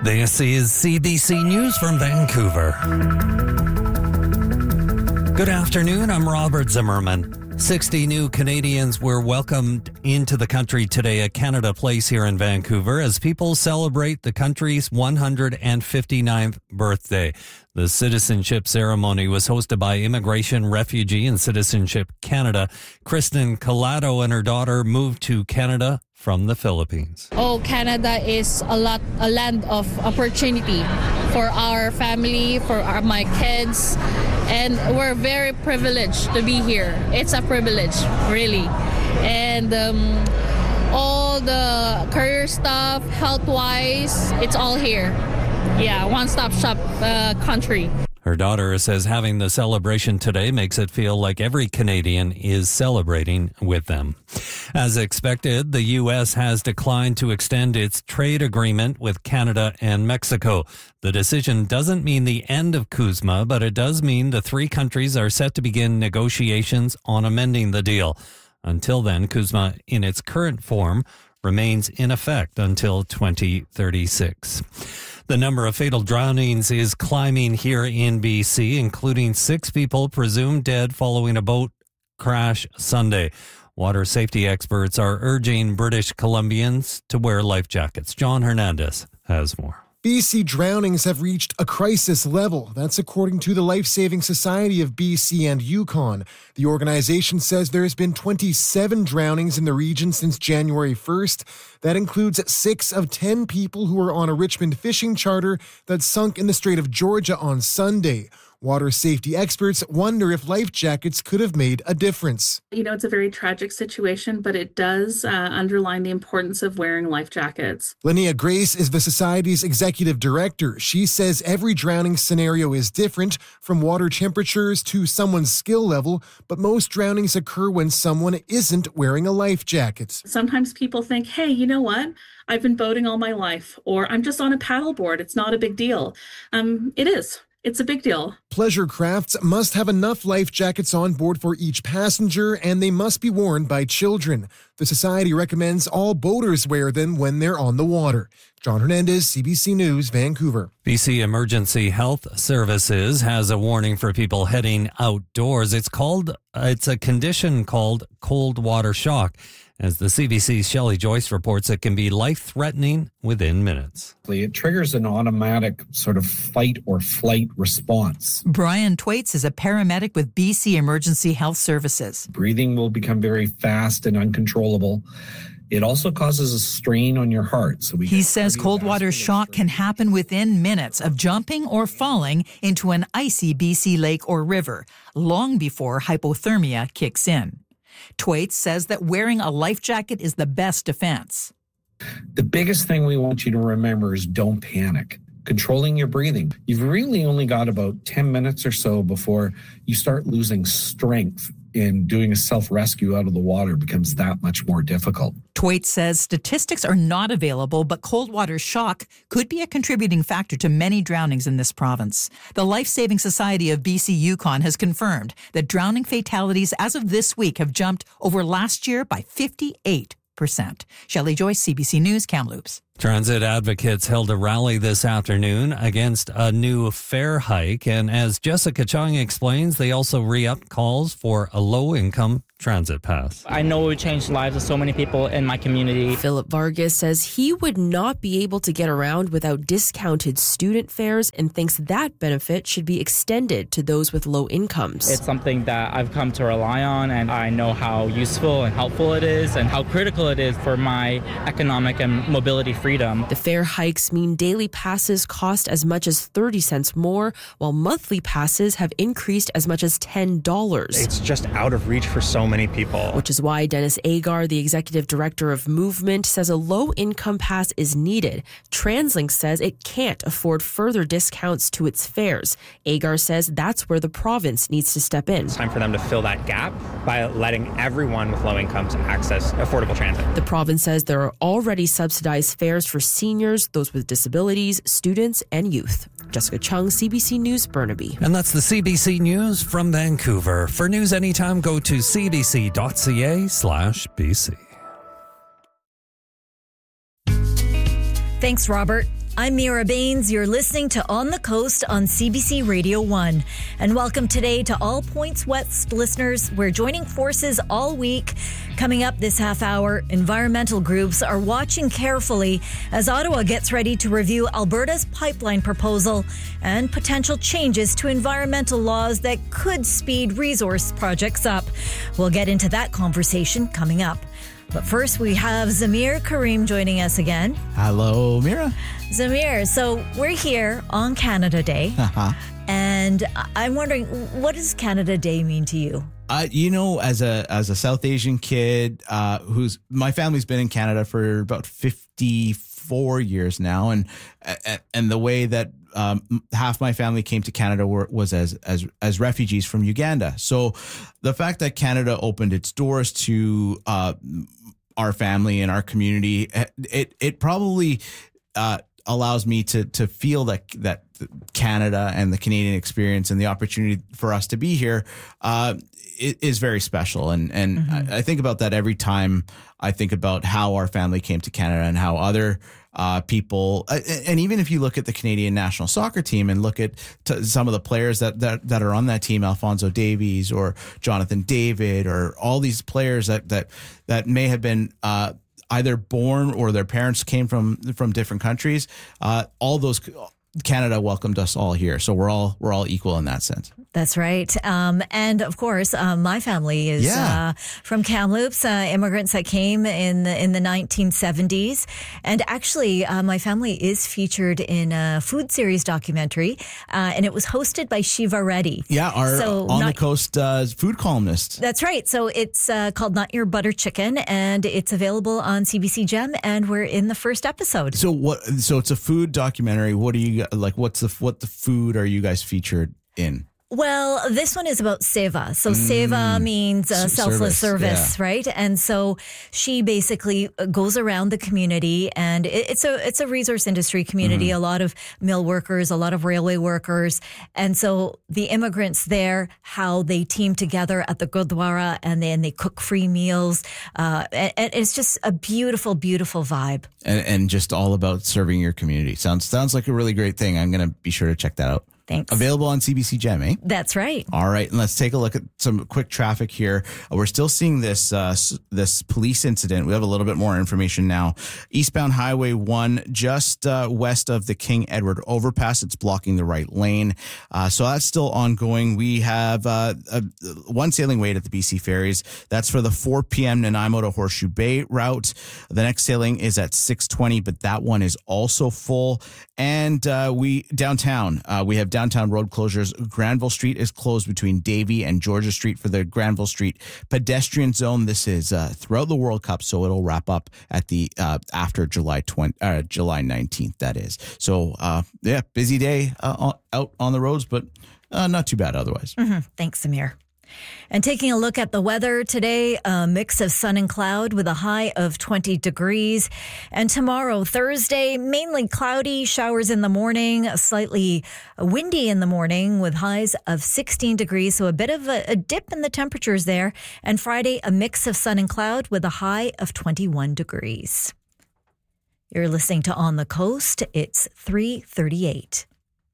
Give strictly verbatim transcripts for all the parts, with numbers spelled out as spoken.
This is C B C News from Vancouver. Good afternoon, I'm Robert Zimmerman. sixty new Canadians were welcomed into the country today at Canada Place here in Vancouver as people celebrate the country's one hundred fifty-ninth birthday. The citizenship ceremony was hosted by Immigration, Refugee and Citizenship Canada. Kristen Collado and her daughter moved to Canada from the Philippines. Oh, Canada is a lot, a land of opportunity for our family, for our, my kids, and we're very privileged to be here. It's a privilege, really. And um, all the career stuff, health-wise, it's all here. Yeah, one-stop shop uh, country. Her daughter says having the celebration today makes it feel like every Canadian is celebrating with them. As expected, the U S has declined to extend its trade agreement with Canada and Mexico. The decision doesn't mean the end of CUSMA, but it does mean the three countries are set to begin negotiations on amending the deal. Until then, CUSMA in its current form remains in effect until twenty thirty-six. The number of fatal drownings is climbing here in B C, including six people presumed dead following a boat crash Sunday. Water safety experts are urging British Columbians to wear life jackets. John Hernandez has more. B C drownings have reached a crisis level. That's according to the Life Saving Society of B C and Yukon. The organization says there has been twenty-seven drownings in the region since January first. That includes six of ten people who were on a Richmond fishing charter that sunk in the Strait of Georgia on Sunday. Water safety experts wonder if life jackets could have made a difference. You know, it's a very tragic situation, but it does uh, underline the importance of wearing life jackets. Linnea Grace is the Society's executive director. She says every drowning scenario is different, from water temperatures to someone's skill level, but most drownings occur when someone isn't wearing a life jacket. Sometimes people think, hey, you know what? I've been boating all my life, or I'm just on a paddleboard. It's not a big deal. Um, it is. It's a big deal. Pleasure crafts must have enough life jackets on board for each passenger, and they must be worn by children. The Society recommends all boaters wear them when they're on the water. John Hernandez, C B C News, Vancouver. B C Emergency Health Services has a warning for people heading outdoors. It's called, it's a condition called cold water shock. As the C B C's Shelley Joyce reports, it can be life-threatening within minutes. It triggers an automatic sort of fight or flight response. Brian Twaits is a paramedic with B C Emergency Health Services. Breathing will become very fast and uncontrollable. It also causes a strain on your heart. So we he says cold water shock can happen within minutes of jumping or falling into an icy B C lake or river, long before hypothermia kicks in. Twaits says that wearing a life jacket is the best defense. The biggest thing we want you to remember is don't panic. Controlling your breathing. You've really only got about ten minutes or so before you start losing strength, and doing a self-rescue out of the water becomes that much more difficult. Twaits says statistics are not available, but cold water shock could be a contributing factor to many drownings in this province. The Life Saving Society of B C Yukon has confirmed that drowning fatalities as of this week have jumped over last year by fifty-eight percent. Shelley Joyce, C B C News, Kamloops. Transit advocates held a rally this afternoon against a new fare hike, and as Jessica Chung explains, they also re-upped calls for a low-income transit pass. I know it would change the lives of so many people in my community. Philip Vargas says he would not be able to get around without discounted student fares and thinks that benefit should be extended to those with low incomes. It's something that I've come to rely on, and I know how useful and helpful it is and how critical it is for my economic and mobility freedom. The fare hikes mean daily passes cost as much as thirty cents more, while monthly passes have increased as much as ten dollars. It's just out of reach for so many people. Which is why Dennis Agar, the executive director of Movement, says a low-income pass is needed. TransLink says it can't afford further discounts to its fares. Agar says that's where the province needs to step in. It's time for them to fill that gap by letting everyone with low incomes access affordable transit. The province says there are already subsidized fares for seniors, those with disabilities, students, and youth. Jessica Chung, C B C News, Burnaby. And that's the C B C News from Vancouver. For news anytime, go to cbc.ca slash BC. Thanks, Robert. I'm Mira Baines. You're listening to On the Coast on C B C Radio one. And welcome today to All Points West listeners. We're joining forces all week. Coming up this half hour, environmental groups are watching carefully as Ottawa gets ready to review Alberta's pipeline proposal and potential changes to environmental laws that could speed resource projects up. We'll get into that conversation coming up. But first, we have Zamir Karim joining us again. Hello, Mira. Zamir, so we're here on Canada Day. Uh-huh. And I'm wondering, what does Canada Day mean to you? Uh, you know, as a as a South Asian kid, uh, who's my family's been in Canada for about fifty-four years now, and and the way that um, half my family came to Canada were, was as as as refugees from Uganda. So the fact that Canada opened its doors to uh, our family and our community, it it probably uh, allows me to to feel that that Canada and the Canadian experience and the opportunity for us to be here uh, is very special. And and mm-hmm. I, I think about that every time I think about how our family came to Canada and how other uh, people, and even if you look at the Canadian national soccer team and look at t- some of the players that, that, that are on that team, Alphonso Davies or Jonathan David, or all these players that, that, that may have been, uh, either born or their parents came from, from different countries. Uh, all those, Canada welcomed us all here. So we're all, we're all equal in that sense. That's right. Um, and of course, uh, my family is yeah. uh, from Kamloops, uh, immigrants that came in the, in the nineteen seventies. And actually, uh, my family is featured in a food series documentary, uh, and it was hosted by Shiva Reddy. Yeah, our so On not, the Coast uh, food columnist. That's right. So it's uh, called Not Your Butter Chicken, and it's available on C B C Gem, and we're in the first episode. So what? So it's a food documentary. What do you like? What's the what the food are you guys featured in? Well, this one is about seva. So seva mm, means uh, selfless service, service yeah. right? And so she basically goes around the community, and it, it's a it's a resource industry community. Mm-hmm. A lot of mill workers, a lot of railway workers, and so the immigrants there, how they team together at the Gurdwara, and then they cook free meals. Uh, and, and it's just a beautiful, beautiful vibe. And, and just all about serving your community. Sounds sounds like a really great thing. I'm going to be sure to check that out. Thanks. Available on C B C Gem, eh? That's right. All right, and let's take a look at some quick traffic here. We're still seeing this uh, this police incident. We have a little bit more information now. Eastbound Highway one, just uh, west of the King Edward overpass. It's blocking the right lane. Uh, so that's still ongoing. We have uh, a, one sailing wait at the B C ferries. That's for the four p.m. Nanaimo to Horseshoe Bay route. The next sailing is at six twenty, but that one is also full. And uh, we downtown, uh, we have downtown road closures. Granville Street is closed between Davie and Georgia Street for the Granville Street pedestrian zone. This is uh, throughout the World Cup, so it'll wrap up at the uh, after July twentieth, uh, July nineteenth. That is. So uh, yeah, busy day uh, out on the roads, but uh, not too bad otherwise. Mm-hmm. Thanks, Samir. And taking a look at the weather today, a mix of sun and cloud with a high of twenty degrees. And tomorrow, Thursday, mainly cloudy, showers in the morning, slightly windy in the morning with highs of sixteen degrees. So a bit of a, a dip in the temperatures there. And Friday, a mix of sun and cloud with a high of twenty-one degrees. You're listening to On the Coast. It's three thirty-eight.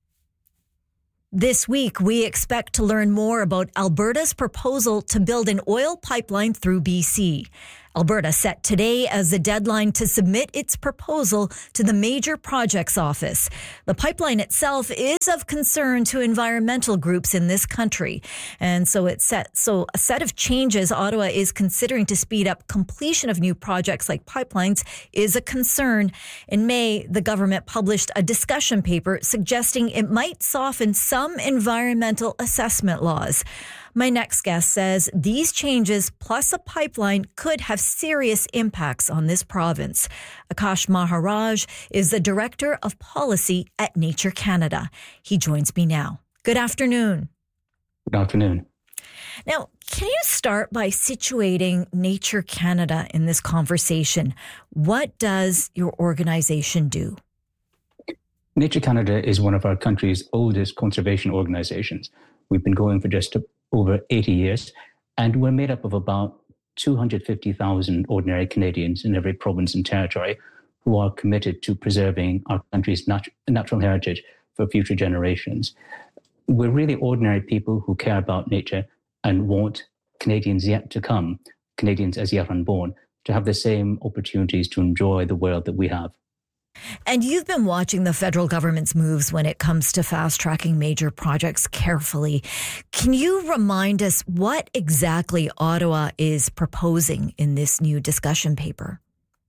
This week, we expect to learn more about Alberta's proposal to build an oil pipeline through B C. Alberta set today as the deadline to submit its proposal to the Major Projects Office. The pipeline itself is of concern to environmental groups in this country. And so it's set, so a set of changes Ottawa is considering to speed up completion of new projects like pipelines is a concern. In May, the government published a discussion paper suggesting it might soften some environmental assessment laws. My next guest says these changes plus a pipeline could have serious impacts on this province. Akash Maharaj is the Director of Policy at Nature Canada. He joins me now. Good afternoon. Good afternoon. Now, can you start by situating Nature Canada in this conversation? What does your organization do? Nature Canada is one of our country's oldest conservation organizations. We've been going for just over eighty years, and we're made up of about two hundred fifty thousand ordinary Canadians in every province and territory who are committed to preserving our country's nat- natural heritage for future generations. We're really ordinary people who care about nature and want Canadians yet to come, Canadians as yet unborn, to have the same opportunities to enjoy the world that we have. And you've been watching the federal government's moves when it comes to fast-tracking major projects carefully. Can you remind us what exactly Ottawa is proposing in this new discussion paper?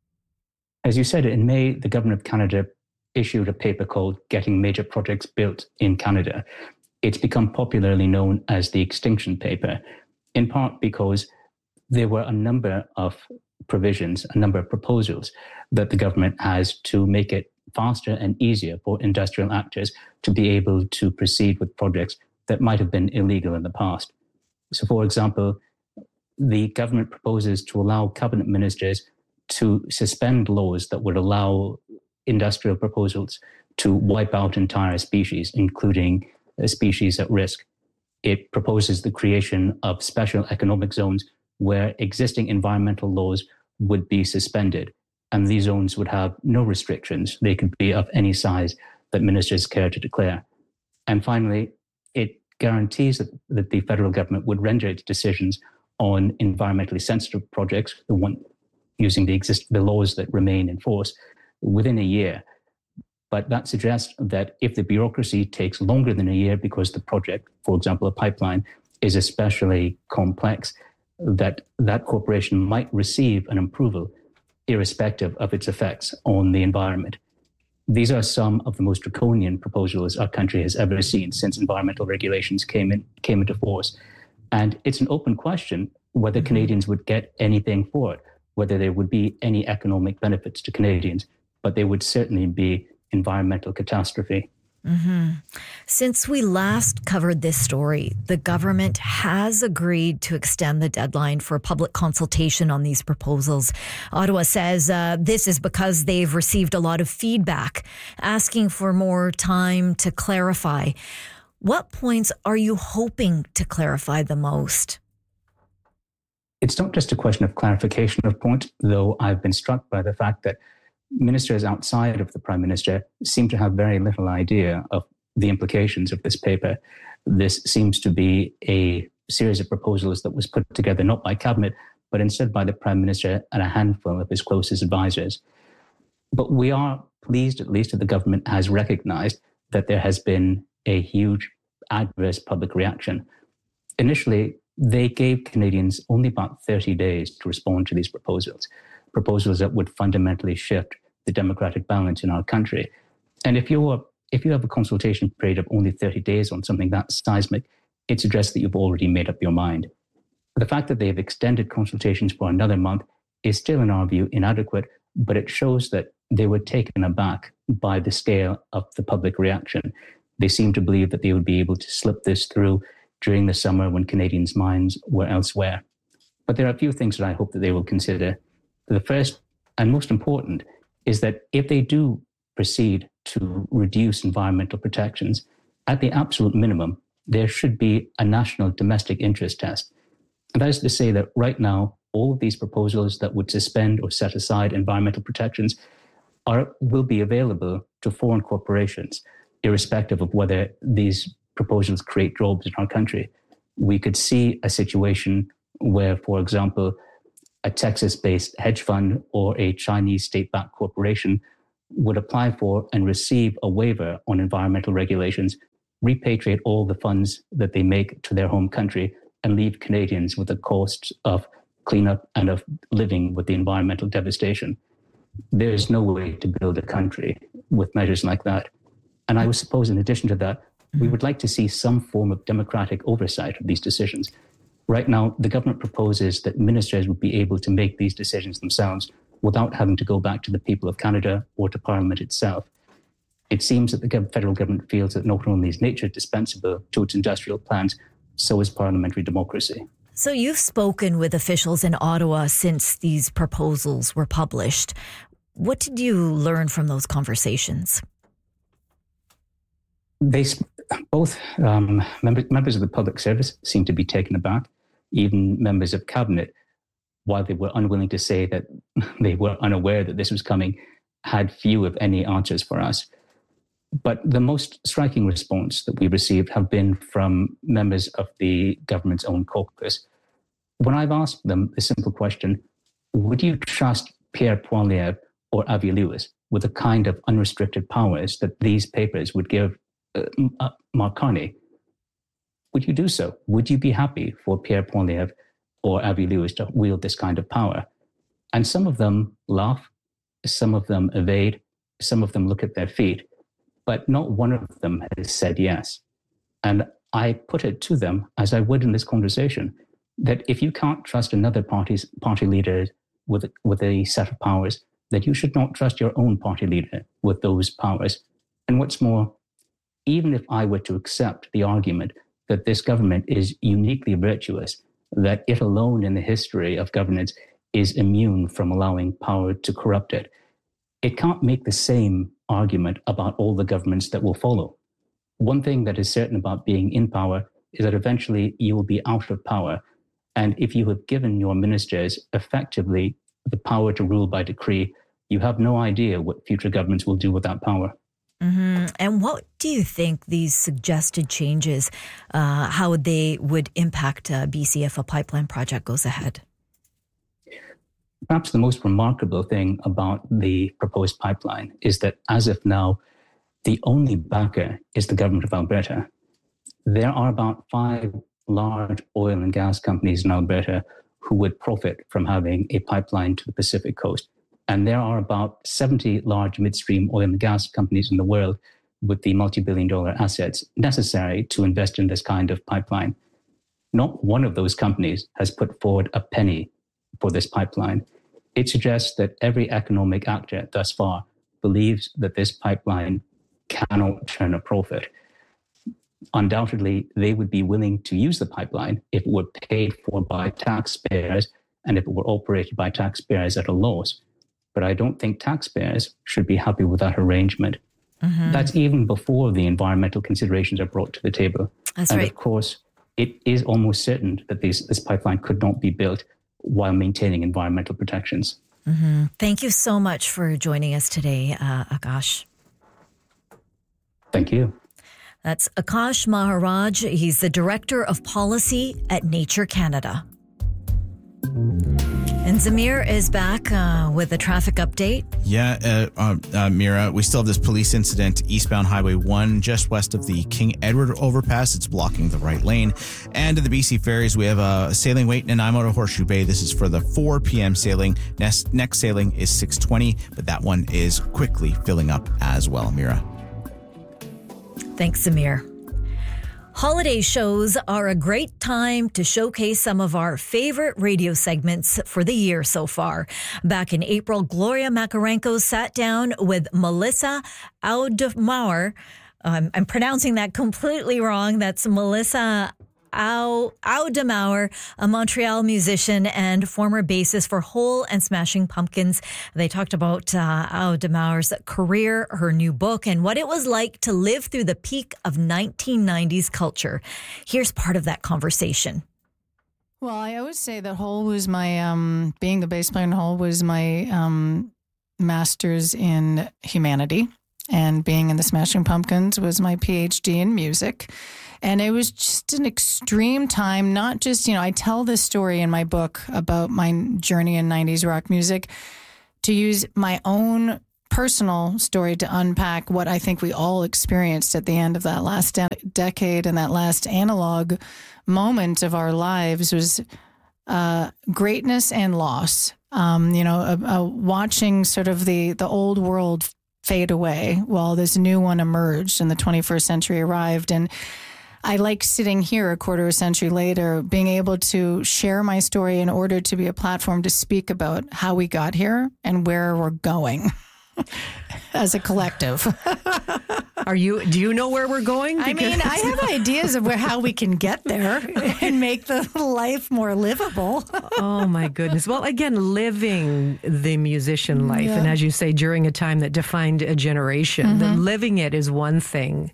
As you said, in May, the Government of Canada issued a paper called Getting Major Projects Built in Canada. It's become popularly known as the Extinction Paper, in part because there were a number of provisions, a number of proposals that the government has to make it faster and easier for industrial actors to be able to proceed with projects that might have been illegal in the past. So, for example, the government proposes to allow cabinet ministers to suspend laws that would allow industrial proposals to wipe out entire species, including a species at risk. It proposes the creation of special economic zones where existing environmental laws would be suspended, and these zones would have no restrictions. They could be of any size that ministers care to declare. And finally, it guarantees that, that the federal government would render its decisions on environmentally sensitive projects, the one using the exist the laws that remain in force, within a year. But that suggests that if the bureaucracy takes longer than a year because the project, for example, a pipeline, is especially complex, that that corporation might receive an approval irrespective of its effects on the environment. These are some of the most draconian proposals our country has ever seen since environmental regulations came in came into force. And it's an open question whether Canadians would get anything for it, whether there would be any economic benefits to Canadians, but there would certainly be environmental catastrophe. Mm-hmm. Since we last covered this story, the government has agreed to extend the deadline for public consultation on these proposals. Ottawa says uh, this is because they've received a lot of feedback, asking for more time to clarify. What points are you hoping to clarify the most? It's not just a question of clarification of points, though I've been struck by the fact that ministers outside of the Prime Minister seem to have very little idea of the implications of this paper. This seems to be a series of proposals that was put together not by Cabinet, but instead by the Prime Minister and a handful of his closest advisors. But we are pleased, at least, that the government has recognised that there has been a huge adverse public reaction. Initially, they gave Canadians only about thirty days to respond to these proposals, proposals that would fundamentally shift the democratic balance in our country. And if you're if you have a consultation period of only thirty days on something that seismic, it suggests that you've already made up your mind. The fact that they've extended consultations for another month is still, in our view, inadequate, but it shows that they were taken aback by the scale of the public reaction. They seem to believe that they would be able to slip this through during the summer when Canadians' minds were elsewhere. But there are a few things that I hope that they will consider. The first and most important is that if they do proceed to reduce environmental protections, at the absolute minimum, there should be a national domestic interest test. And that is to say that right now, all of these proposals that would suspend or set aside environmental protections are will be available to foreign corporations, irrespective of whether these proposals create jobs in our country. We could see a situation where, for example, a Texas-based hedge fund or a Chinese state-backed corporation would apply for and receive a waiver on environmental regulations, repatriate all the funds that they make to their home country, and leave Canadians with the costs of cleanup and of living with the environmental devastation. There is no way to build a country with measures like that. And I would suppose, in addition to that, we would like to see some form of democratic oversight of these decisions. Right now, the government proposes that ministers would be able to make these decisions themselves without having to go back to the people of Canada or to Parliament itself. It seems that the federal government feels that not only is nature dispensable to its industrial plans, so is parliamentary democracy. So you've spoken with officials in Ottawa since these proposals were published. What did you learn from those conversations? They both um, members, members of the public service seem to be taken aback. Even members of cabinet, while they were unwilling to say that they were unaware that this was coming, had few, if any, answers for us. But the most striking response that we received have been from members of the government's own caucus. When I've asked them the simple question, would you trust Pierre Poilievre or Avi Lewis with the kind of unrestricted powers that these papers would give uh, uh, Mark Carney? Would you do so? Would you be happy for Pierre Poilievre or Avi Lewis to wield this kind of power? And some of them laugh, some of them evade, some of them look at their feet, but not one of them has said yes. And I put it to them, as I would in this conversation, that if you can't trust another party's party leader with, with a set of powers, that you should not trust your own party leader with those powers. And what's more, even if I were to accept the argument that this government is uniquely virtuous, that it alone in the history of governance is immune from allowing power to corrupt it, it can't make the same argument about all the governments that will follow. One thing that is certain about being in power is that eventually you will be out of power. And if you have given your ministers effectively the power to rule by decree, you have no idea what future governments will do with that power. Mm-hmm. And what do you think these suggested changes, uh, how they would impact uh, B C if a pipeline project goes ahead? Perhaps the most remarkable thing about the proposed pipeline is that as of now, the only backer is the government of Alberta. There are about five large oil and gas companies in Alberta who would profit from having a pipeline to the Pacific coast. And there are about seventy large midstream oil and gas companies in the world with the multi-billion dollar assets necessary to invest in this kind of pipeline. Not one of those companies has put forward a penny for this pipeline. It suggests that every economic actor thus far believes that this pipeline cannot turn a profit. Undoubtedly, they would be willing to use the pipeline if it were paid for by taxpayers and if it were operated by taxpayers at a loss. But I don't think taxpayers should be happy with that arrangement. Mm-hmm. That's even before the environmental considerations are brought to the table. That's and right. Of course, it is almost certain that this, this pipeline could not be built while maintaining environmental protections. Mm-hmm. Thank you so much for joining us today, uh, Akash. Thank you. That's Akash Maharaj. He's the Director of Policy at Nature Canada. And Zamir is back uh, with a traffic update. Yeah, uh, uh, uh, Mira, we still have this police incident eastbound Highway one just west of the King Edward overpass. It's blocking the right lane. And at the B C ferries, we have a sailing wait in Nanaimo to Horseshoe Bay. This is for the four p.m. sailing. Next, next sailing is six twenty, but that one is quickly filling up as well, Mira. Thanks, Zamir. Holiday shows are a great time to showcase some of our favorite radio segments for the year so far. Back in April, Gloria Makarenko sat down with Melissa Audemauer. Um, I'm pronouncing that completely wrong. That's Melissa Au, Audemauer, a Montreal musician and former bassist for Hole and Smashing Pumpkins. They talked about uh, Audemauer's career, her new book, and what it was like to live through the peak of nineteen nineties culture. Here's part of that conversation. Well, I always say that Hole was my, um, being a bass player in Hole was my um, master's in humanity, and being in the Smashing Pumpkins was my P H D in music. And it was just an extreme time, not just, you know, I tell this story in my book about my journey in nineties rock music to use my own personal story to unpack what I think we all experienced at the end of that last de- decade and that last analog moment of our lives was uh, greatness and loss. Um, you know, uh, uh, watching sort of the, the old world fade away while this new one emerged and the twenty-first century arrived. And I like sitting here a quarter of a century later, being able to share my story in order to be a platform to speak about how we got here and where we're going as a collective. Are you? Do you know where we're going? Because I mean, I have ideas of where how we can get there and make the life more livable. Oh my goodness! Well, again, living the musician life, yeah. And as you say, during a time that defined a generation, mm-hmm. then living it is one thing.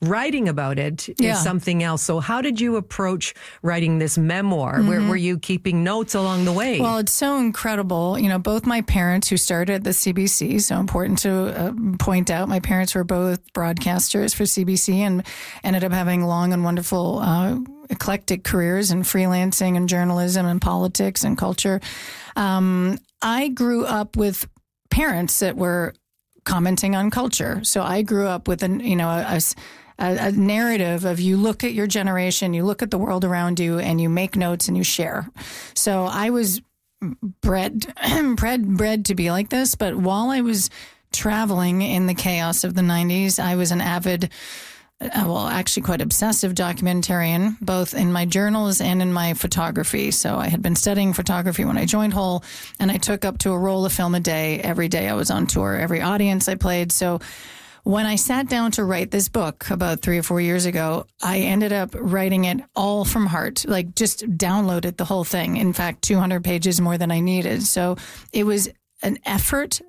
writing about it is Yeah. something else. So how did you approach writing this memoir? Mm-hmm. Were, were you keeping notes along the way? Well, it's so incredible. You know, both my parents who started at the C B C, so important to uh, point out, my parents were both broadcasters for C B C and ended up having long and wonderful uh, eclectic careers in freelancing and journalism and politics and culture. Um, I grew up with parents that were commenting on culture. So I grew up with an, you know, a, a, a narrative of you look at your generation, you look at the world around you, and you make notes and you share. So I was bred, bred, bred to be like this. But while I was traveling in the chaos of the nineties, I was an avid, uh, well, actually quite obsessive documentarian, both in my journals and in my photography. So I had been studying photography when I joined Whole, and I took up to a roll of film a day. Every day I was on tour, every audience I played. So when I sat down to write this book about three or four years ago, I ended up writing it all from heart, like just downloaded the whole thing. In fact, two hundred pages more than I needed. So it was an effortless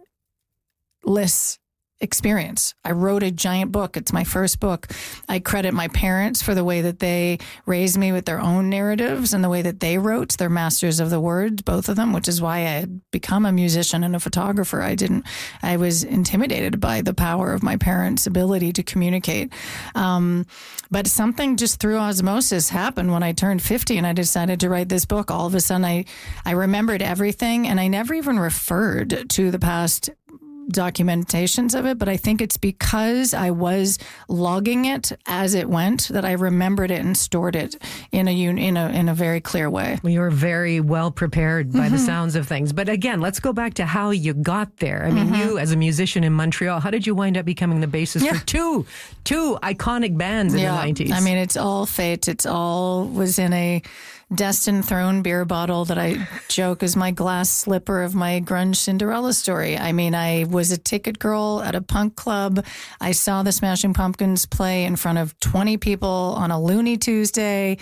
experience. I wrote a giant book. It's my first book. I credit my parents for the way that they raised me with their own narratives and the way that they wrote. They're masters of the words, both of them, which is why I had become a musician and a photographer. I didn't, I was intimidated by the power of my parents' ability to communicate. Um, but something just through osmosis happened when I turned fifty and I decided to write this book. All of a sudden I, I remembered everything, and I never even referred to the past documentations of it, but I think it's because I was logging it as it went that I remembered it and stored it in a in a in a very clear way. Well, you were very well prepared by Mm-hmm. the sounds of things. But again, let's go back to how you got there. I mean, Mm-hmm. you as a musician in Montreal, how did you wind up becoming the bassist Yeah. for two two iconic bands in the nineties? I mean, it's all fate. It's all was in a destined thrown beer bottle that I joke is my glass slipper of my grunge Cinderella story. I mean, I was a ticket girl at a punk club. I saw the Smashing Pumpkins play in front of twenty people on a Looney Tuesday,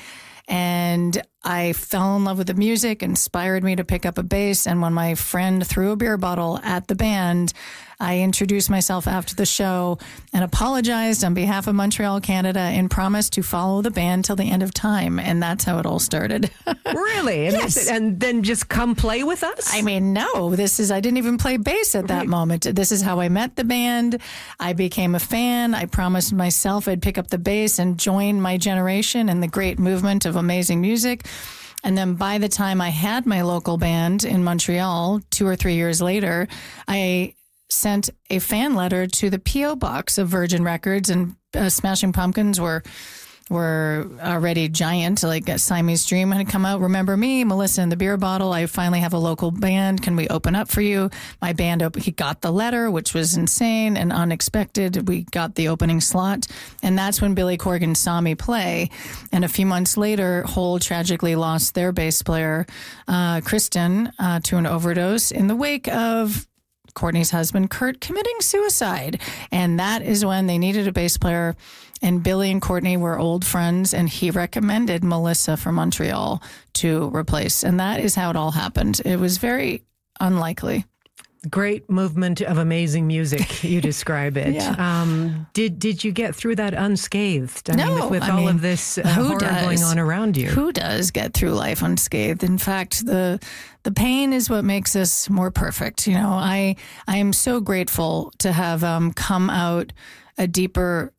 and I fell in love with the music, inspired me to pick up a bass. And when my friend threw a beer bottle at the band, I introduced myself after the show and apologized on behalf of Montreal, Canada, and promised to follow the band till the end of time. And that's how it all started. Really? And, Yes. and then just come play with us? I mean, no, this is, I didn't even play bass at that Right. moment. This is how I met the band. I became a fan. I promised myself I'd pick up the bass and join my generation in the great movement of amazing music. And then by the time I had my local band in Montreal, two or three years later, I sent a fan letter to the P O box of Virgin Records, and uh, Smashing Pumpkins were were already giant, like a Siamese Dream had come out. Remember me, Melissa and the Beer Bottle. I finally have a local band. Can we open up for you? My band, op- he got the letter, which was insane and unexpected. We got the opening slot. And that's when Billy Corgan saw me play. And a few months later, Hole tragically lost their bass player, uh, Kristen, uh, to an overdose in the wake of Courtney's husband, Kurt, committing suicide. And that is when they needed a bass player. And Billy and Courtney were old friends, and he recommended Melissa from Montreal to replace. And that is how it all happened. It was very unlikely. Great movement of amazing music, you describe it. Yeah. Um, did did you get through that unscathed? I No, mean, with, with I all mean, of this uh, who horror does? going on around you. Who does get through life unscathed? In fact, the the pain is what makes us more perfect. You know, I I am so grateful to have um, come out a deeper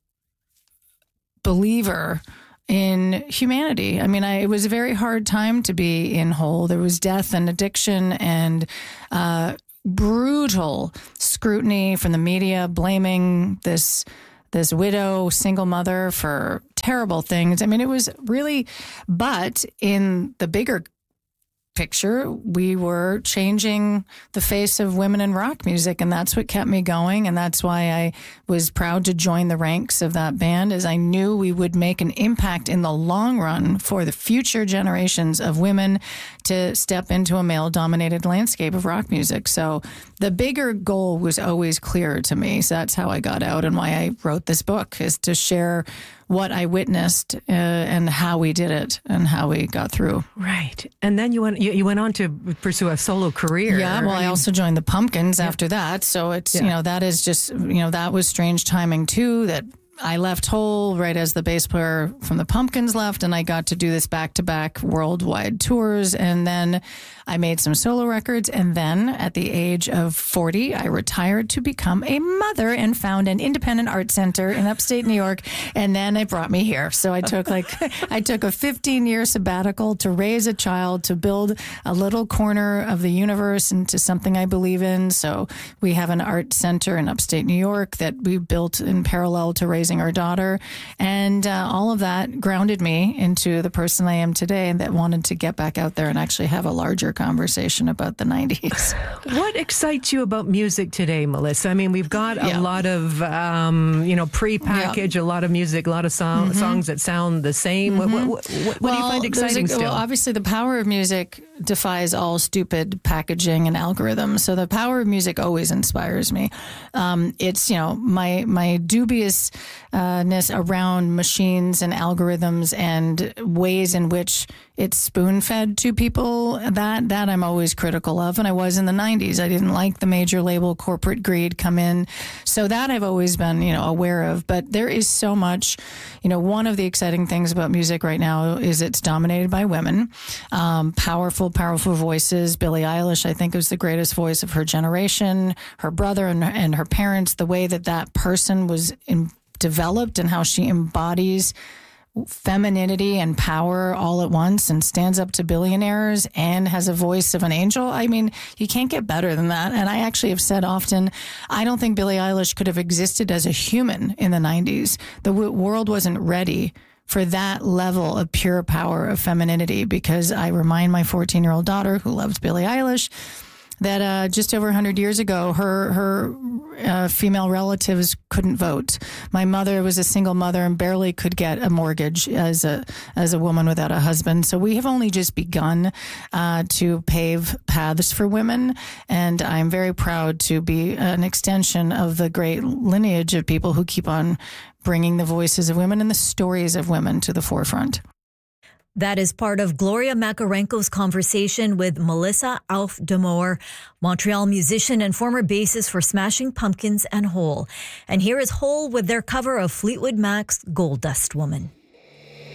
believer in humanity. I mean, I, it was a very hard time to be in Whole. There was death and addiction and uh, brutal scrutiny from the media, blaming this this widow, single mother for terrible things. I mean, it was really, but in the bigger picture, we were changing the face of women in rock music, and that's what kept me going. And that's why I was proud to join the ranks of that band, as I knew we would make an impact in the long run for the future generations of women to step into a male-dominated landscape of rock music. So the bigger goal was always clear to me. So that's how I got out and why I wrote this book, is to share what I witnessed uh, and how we did it and how we got through. Right. And then you went you, you went on to pursue a solo career. Yeah, well, I also joined the Pumpkins after that. So it's, Yeah. you know, that is just, you know, that was strange timing too, that I left Hole right as the bass player from the Pumpkins left, and I got to do this back-to-back worldwide tours. And then I made some solo records. And then at the age of forty, I retired to become a mother and found an independent art center in upstate New York. And then it brought me here. So I took like, I took a fifteen year sabbatical to raise a child, to build a little corner of the universe into something I believe in. So we have an art center in upstate New York that we built in parallel to raising our daughter. And uh, all of that grounded me into the person I am today, and that wanted to get back out there and actually have a larger conversation about the nineties. What excites you about music today, Melissa? I mean, we've got a Yeah. lot of, um, you know, pre-packaged, a lot of music, a lot of song, Mm-hmm. songs that sound the same. What, what, what, what do you find there's exciting a- still? Well, obviously, the power of music defies all stupid packaging and algorithms. So the power of music always inspires me. Um, it's, you know, my my dubiousness around machines and algorithms and ways in which it's spoon-fed to people. That that I'm always critical of, and I was in the nineties. I didn't like the major label corporate greed come in, so that I've always been, you know, aware of. But there is so much, you know. One of the exciting things about music right now is it's dominated by women, um, powerful, powerful voices. Billie Eilish, I think, was the greatest voice of her generation. Her brother and and her parents, the way that that person was in, developed and how she embodies femininity and power all at once and stands up to billionaires and has a voice of an angel. I mean, you can't get better than that. And I actually have said often, I don't think Billie Eilish could have existed as a human in the nineties. The w- world wasn't ready for that level of pure power of femininity, because I remind my fourteen-year-old daughter, who loves Billie Eilish, that uh, just over one hundred years ago, her her uh, female relatives couldn't vote. My mother was a single mother and barely could get a mortgage as a as a woman without a husband. So we have only just begun uh, to pave paths for women, and I'm very proud to be an extension of the great lineage of people who keep on bringing the voices of women and the stories of women to the forefront. That is part of Gloria Makarenko's conversation with Melissa Auf-Demoor, Montreal musician and former bassist for Smashing Pumpkins and Hole. And here is Hole with their cover of Fleetwood Mac's Gold Dust Woman.